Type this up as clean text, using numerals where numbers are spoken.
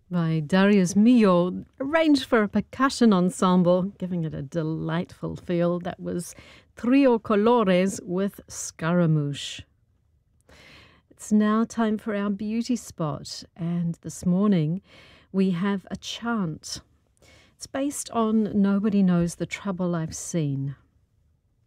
by Darius Milhaud, arranged for a percussion ensemble, giving it a delightful feel. That was Trio Colores with Scaramouche. It's now time for our beauty spot, and this morning we have a chant. It's based on Nobody Knows the Trouble I've Seen.